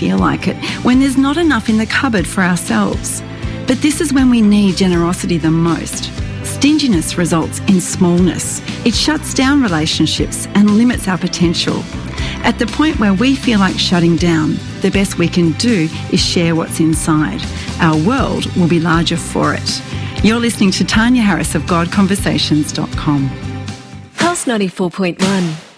feel like it, when there's not enough in the cupboard for ourselves. But this is when we need generosity the most. Stinginess results in smallness. It shuts down relationships and limits our potential. At the point where we feel like shutting down, the best we can do is share what's inside. Our world will be larger for it. You're listening to Tanya Harris of GodConversations.com. Pulse 94.1.